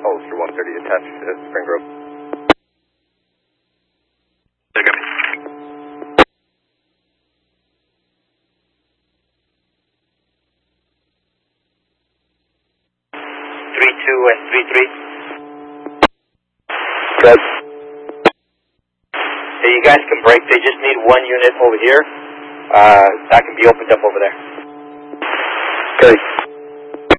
Hollister 130 attached to Spring Grove. Okay. 3-2 and 3-3. Good. Hey, you guys can break. They just need one unit over here. That can be opened up over there. Okay.